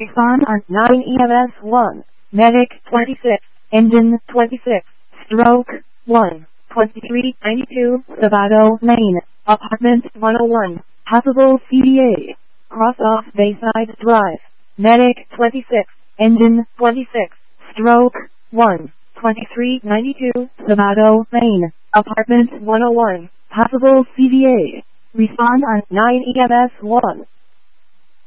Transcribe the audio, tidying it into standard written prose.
Respond on 9 EMS 1. Medic 26. Engine 26. Stroke 1. 2392. Sebago Lane. Apartment 101. Possible CDA. Cross off Bayside Drive. Medic 26. Engine 26. Stroke 1. 2392. Sebago Lane. Apartment 101. Possible CDA. Respond on 9 EMS 1.